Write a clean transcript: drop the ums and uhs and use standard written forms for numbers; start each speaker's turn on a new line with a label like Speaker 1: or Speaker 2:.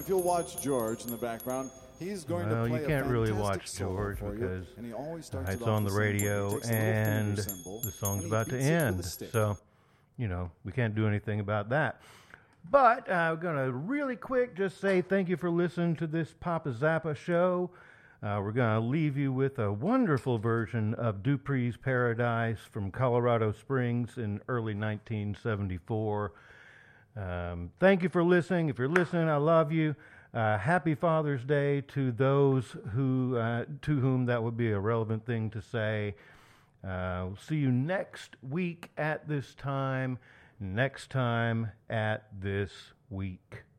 Speaker 1: if you'll watch George in the background, he's going to play
Speaker 2: you can't
Speaker 1: a
Speaker 2: really
Speaker 1: fantastic
Speaker 2: watch
Speaker 1: solo
Speaker 2: George
Speaker 1: for
Speaker 2: because
Speaker 1: you, and he always starts it
Speaker 2: it's
Speaker 1: off
Speaker 2: on the
Speaker 1: simple. He
Speaker 2: radio
Speaker 1: takes a little
Speaker 2: and
Speaker 1: finger symbol,
Speaker 2: the song's
Speaker 1: and he
Speaker 2: about to
Speaker 1: beats it with a
Speaker 2: end.
Speaker 1: stick.
Speaker 2: So, we can't do anything about that. But I'm going to really quick just say thank you for listening to this Papa Zappa show. We're going to leave you with a wonderful version of Dupree's Paradise from Colorado Springs in early 1974. Thank you for listening. If you're listening, I love you. Happy Father's Day to those who to whom that would be a relevant thing to say. We'll see you next week at this time. Next time at this week.